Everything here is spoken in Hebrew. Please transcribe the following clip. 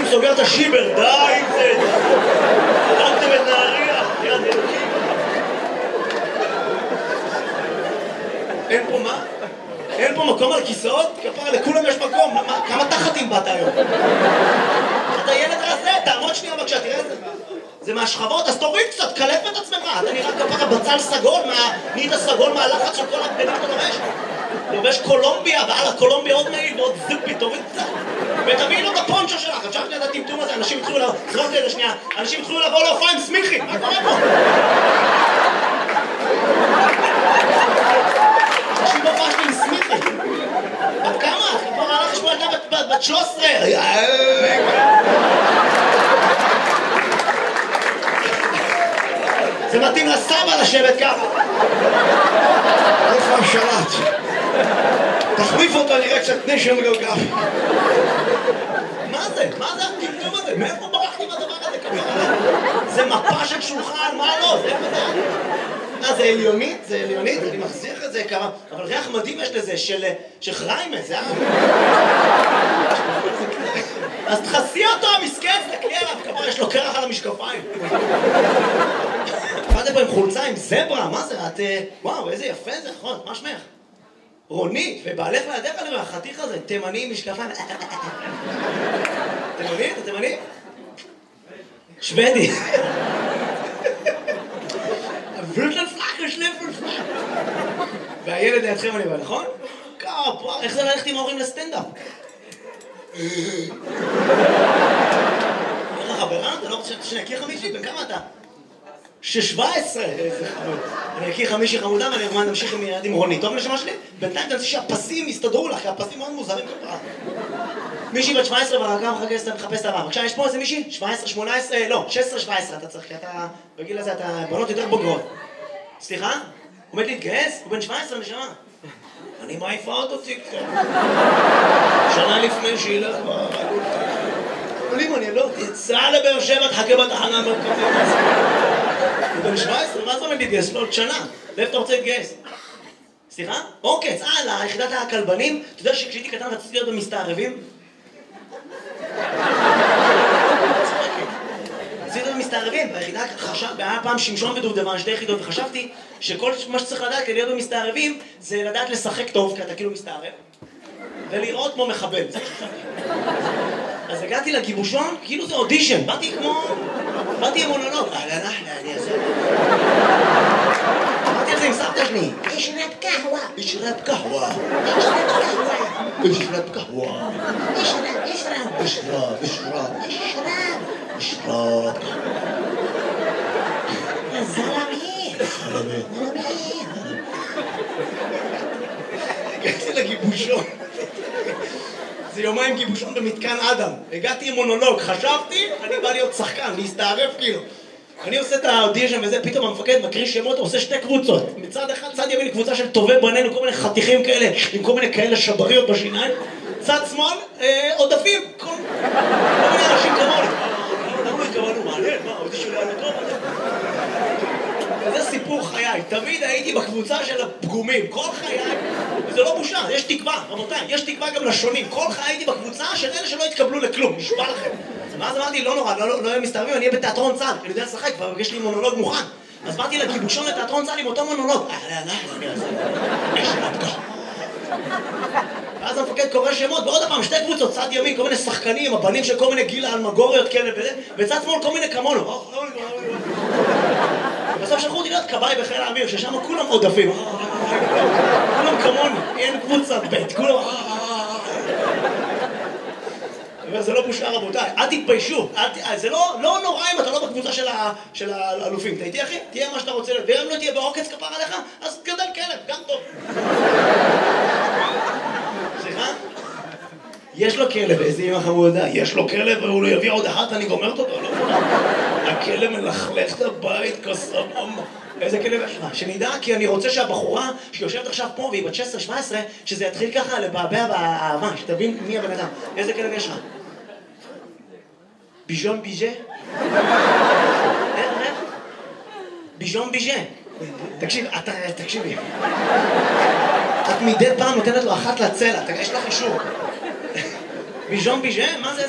סוגר את השיבר, די עם זה. הרגתם את נהריה, יד אלוקים. אין פה מה? אין פה מקום על כיסאות? כפרה, לכולם יש מקום. כמה תחתים באת היום? אתה ילד רזה, תעמוד שנייה בבקשה, תראה את זה. זה מהשכבות, אז תוריד קצת, קלף את עצמך. אתה נראה כפרה בצל סגול, נהיית סגול מהלחץ של כל הבגדים אתה לובש. לובש קולומביה, ועלה קולומביה עוד מעיל ועוד זיפי, תוריד קצת. ותביאי לו את הפונצ'ו שלך, אפשר שנייה את הטמטום הזה, אנשים התחילו לבוא, זרוק את זה שנייה, אנשים התחילו לבוא להופעה עם סמיכי, מה קורה פה? אנשים בהופעה שלי עם סמיכי. בת כמה? כבר הלך לשמוע ילדה בת 13. זה מתאים לסבא לשבת ככה. איפה השלט? תחליף אותו, נראה קצת נשם גלגל. מה זה? מה זה הטמטום הזה? מאיפה ברחתי מהדבר הזה? זה מפה של שולחן, מה לא? זה איפה זה עליונית? זה עליונית? אני מחזיר את זה כמה... אבל ריח מדהים יש לזה של חריימה, זה אז תחסי אותו, המסכן, תקלי עליו, כבר יש לו קרח על המשקפיים. באתם פה עם חולצה, עם זברה, מה זה? את... וואו, איזה יפה זה, נכון, מה שמך? רונית, ובעלך לידך אני רואה, החתיך הזה, תימני עם משקפיים. תימני? אתה תימני? שוודי. והילד לידכם אני רואה, נכון? איך זה ללכת עם ההורים לסטנדאפ? איך החברה? אתה לא רוצה שאני אכיר מישהי? בן כמה אתה? 17! איזה חמוד. אני אכיר מישהי חמודה ואני אומר נמשיך עם רונית. טוב נשמה שלי? בינתיים תנסי שהפסים יסתדרו לך, כי הפסים מאוד מוזרים כפרה. מישהי בת 17 והרגע מחפש את הבא. בבקשה, יש פה איזה מישהי? 17, 18, לא, 16-17 אתה צריך, כי אתה בגיל הזה אתה בנות יותר בוגרות. סליחה? עומד להתגייס? הוא בן 17 נשמה. אני מעיפה אותו ציקטוק. שנה לפני שילך אני לא, תצא לבאר שבע, תחכה בתחנה מרכזית. הוא בן 17, מה זה עומד להתגייס? לא, עוד שנה. לאיפה אתה רוצה להתגייס? סליחה? אוקיי, צאה ליחידת הכלבנים. אתה יודע שכשהייתי קטן רציתי להיות במסתערבים? רציתי להיות במסתערבים. ביחידה היה פעם שמשון ודובדבן, שתי יחידות, וחשבתי שכל מה שצריך לדעת כדי להיות במסתערבים זה לדעת לשחק טוב, כי אתה כאילו מסתערב, ולראות כמו מחבל. אז הגעתי לגיבושון, כאילו זה אודישן, באתי עם מונולוג. אני אעשה. באתי על זה עם סבתא שלי. אשרת קהווה. אשרת קהווה. אשרת קהווה. אשרת. זלמי. הגעתי לגיבושון. זה יומיים גיבושון במתקן אדם. הגעתי עם מונולוג, חשבתי, אני בא להיות שחקן, להסתערף כאילו. אני עושה את האודישן וזה, פתאום המפקד מקריא שמות, עושה שתי קבוצות. מצד אחד, צד ימין קבוצה של טובי בנינו, כל מיני חתיכים כאלה, עם כל מיני כאלה שבריות בשיניים. צד שמאל, עודפים, כל מיני אנשים כמוני. למה לא התכוונו? מעניין, מה, האודישן היה טוב? וזה סיפור חיי, תמיד הייתי בקבוצה של הפגומים, כל חיי, וזה לא בושה, יש תקווה, רבותיי, יש תקווה גם לשונים, כל חיי הייתי בקבוצה של אלה שלא התקבלו לכלום, נשבע לכם. ואז אמרתי, לא נורא, לא יהיה מסתערבים, אני אהיה בתיאטרון צה"ל, אני יודע לשחק, כבר יש לי מונולוג מוכן. אז באתי לגיבושון לתיאטרון צה"ל עם אותו מונולוג. ואז המפקד קורא שמות, ועוד הפעם, שתי קבוצות, צד ימין, כל מיני שחקנים, הבנים של כל מיני גילה אלמגוריות כאלה וזה, וצד שמאל כל מיני כמונו. בסוף שלחו אותי להיות כבאי בחיל האוויר, ששם כולם עודפים. כולם כמוני, אין קבוצת בית, כולם... זה לא בושה רבותיי, אל תתביישו, זה לא נורא אם אתה לא בקבוצה של האלופים. אתה איתי אחי? תהיה מה שאתה רוצה, ואם לא תהיה בעוקץ כפר עליך, אז גדל כלב, גם טוב. סליחה? יש לו כלב, איזה אמא חמודה, יש לו כלב והוא לא יביא עוד אחת, אני גומרת אותו, לא? הכלב מלכלך את הבית כסבבה. איזה כלב יש לך? שנדע, כי אני רוצה שהבחורה שיושבת עכשיו פה והיא בת 16-17, שזה יתחיל ככה לבעבע באהבה, שתבין מי הבן אדם. איזה כלב יש לך? ביז'ון ביז'ה? איך? ביז'ון ביז'ה. תקשיבי. את מדי פעם נותנת לו אחת לצלע, יש לך אישור. ביז'ון ביז'ה? מה זה?